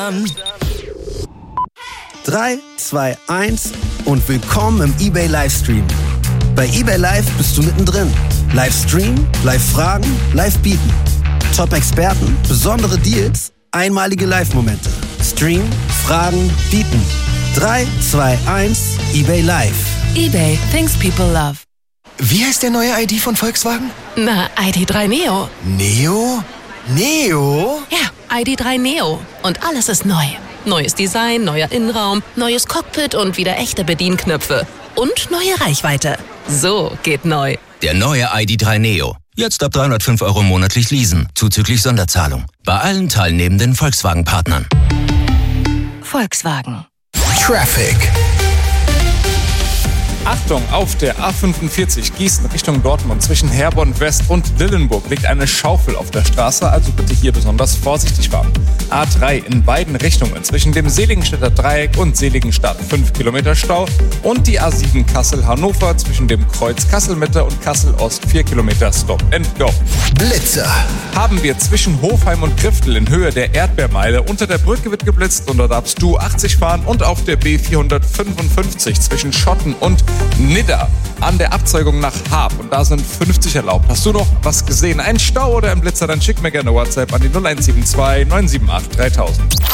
3, 2, 1 und willkommen im eBay Livestream. Bei eBay Live bist du mittendrin. Livestream, Live-Fragen, Live-Bieten. Top-Experten, besondere Deals, einmalige Live-Momente. Stream, Fragen, Bieten. 3, 2, 1, eBay Live. eBay, things people love. Wie heißt der neue ID von Volkswagen? Na, ID.3 Neo. Neo? Neo? Ja, ID.3 Neo. Und alles ist neu. Neues Design, neuer Innenraum, neues Cockpit und wieder echte Bedienknöpfe. Und neue Reichweite. So geht neu. Der neue ID.3 Neo. Jetzt ab 305 € monatlich leasen, zuzüglich Sonderzahlung. Bei allen teilnehmenden Volkswagen-Partnern. Volkswagen. Traffic. Achtung, auf der A45 Gießen Richtung Dortmund zwischen Herborn West und Dillenburg liegt eine Schaufel auf der Straße, also bitte hier besonders vorsichtig fahren. A3 in beiden Richtungen zwischen dem Seligenstädter Dreieck und Seligenstadt 5 Kilometer Stau und die A7 Kassel-Hannover zwischen dem Kreuz Kassel-Mitte und Kassel-Ost 4 Kilometer Stop and Go. Blitzer. Haben wir zwischen Hofheim und Griftel in Höhe der Erdbeermeile. Unter der Brücke wird geblitzt und da darfst du 80 fahren und auf der B455 zwischen Schotten und Nidda an der Abzweigung nach Haab und da sind 50 erlaubt. Hast du noch was gesehen? Ein Stau oder ein Blitzer? Dann schick mir gerne WhatsApp an die 0172 978 3000.